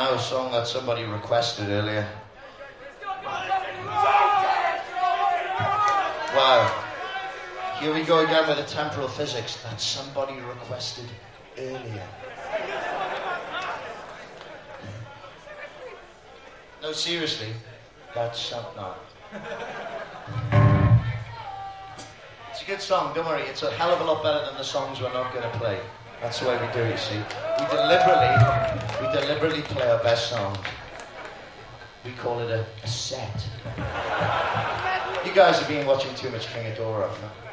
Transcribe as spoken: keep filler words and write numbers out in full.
now a song that somebody requested earlier. Wow. Here we go again with the temporal physics that somebody requested earlier. No, seriously, that's something. No. It's a good song, don't worry. It's a hell of a lot better than the songs we're not going to play. That's the way we do it, you see. We deliberately, we deliberately play our best songs. We call it a, a set. You guys have been watching too much King of Dora, haven't you?